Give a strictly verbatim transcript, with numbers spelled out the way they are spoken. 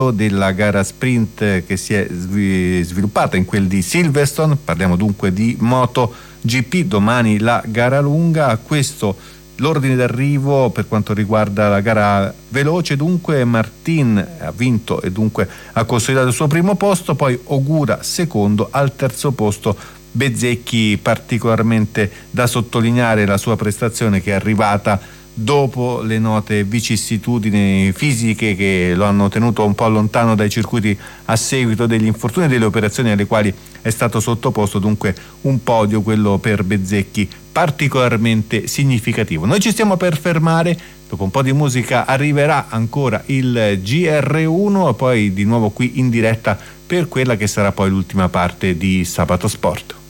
della gara sprint che si è sviluppata in quel di Silverstone. Parliamo dunque di MotoGP. Domani la gara lunga. Questo l'ordine d'arrivo per quanto riguarda la gara veloce. Dunque Martin ha vinto e dunque ha consolidato il suo primo posto, poi Ogura secondo, al terzo posto Bezzecchi. Particolarmente da sottolineare la sua prestazione, che è arrivata dopo le note vicissitudini fisiche che lo hanno tenuto un po' lontano dai circuiti a seguito degli infortuni e delle operazioni alle quali è stato sottoposto. Dunque un podio, quello per Bezzecchi, particolarmente significativo. Noi ci stiamo per fermare, dopo un po' di musica arriverà ancora il G R uno e poi di nuovo qui in diretta per quella che sarà poi l'ultima parte di Sabato Sport.